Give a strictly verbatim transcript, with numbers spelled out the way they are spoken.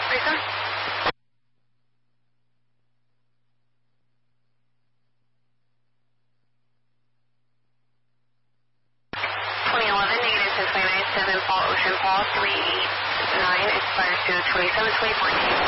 Reason? twenty eleven, negative ten twenty-nine, seven Fall Ocean Paul, three eight nine, expires to twenty-seven twenty-four.